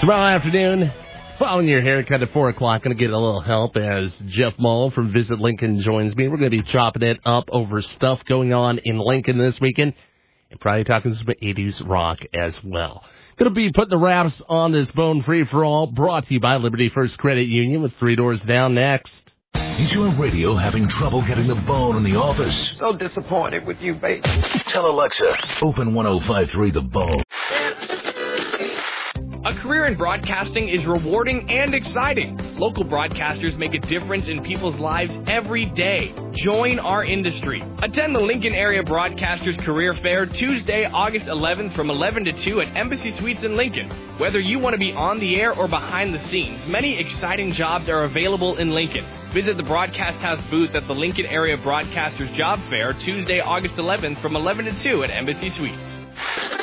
Tomorrow afternoon, following your haircut at 4 o'clock, going to get a little help as Jeff Mull from Visit Lincoln joins me. We're going to be chopping it up over stuff going on in Lincoln this weekend and probably talking some 80s rock as well. Going to be putting the wraps on this Bone Free-for-All, brought to you by Liberty First Credit Union with 3 Doors Down next. Is your radio having trouble getting the bone in the office? So disappointed with you, baby. Tell Alexa, open 105.3 The Bone. A career in broadcasting is rewarding and exciting. Local broadcasters make a difference in people's lives every day. Join our industry. Attend the Lincoln Area Broadcasters Career Fair Tuesday, August 11th from 11 to 2 at Embassy Suites in Lincoln. Whether you want to be on the air or behind the scenes, many exciting jobs are available in Lincoln. Visit the Broadcast House booth at the Lincoln Area Broadcasters Job Fair Tuesday, August 11th from 11 to 2 at Embassy Suites.